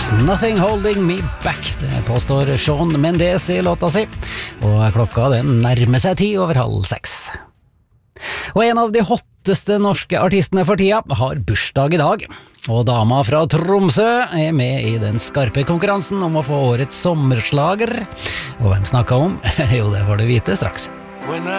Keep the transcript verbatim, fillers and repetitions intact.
There's Nothing Holding Me Back. Det påstår Shawn Mendes i låta si. Og klokka den nærmer seg ti over halv seks. Og en av de hotteste norske artistene for tida har bursdag i dag. Og dama fra Tromsø er med i den skarpe konkurransen om å få årets sommerslager. Og hvem snakket om? Jo, det får du vite straks.